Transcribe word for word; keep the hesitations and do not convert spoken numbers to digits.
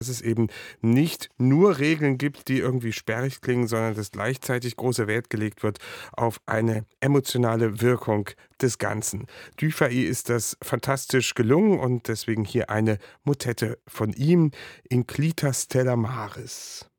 dass es eben nicht nur Regeln gibt, die irgendwie sperrig klingen, sondern dass gleichzeitig großer Wert gelegt wird auf eine emotionale Wirkung des Ganzen. Dufay ist das fantastisch gelungen und deswegen hier eine Motette von ihm, Inclita Stella Maris.